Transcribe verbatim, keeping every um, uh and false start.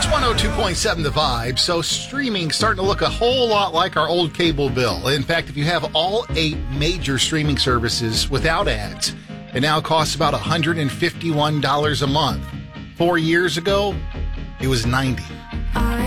one oh two point seven The Vibe. So streaming starting to look a whole lot like our old cable bill. In fact, if you have all eight major streaming services without ads, it now costs about one hundred fifty-one dollars a month. Four years ago, it was ninety dollars.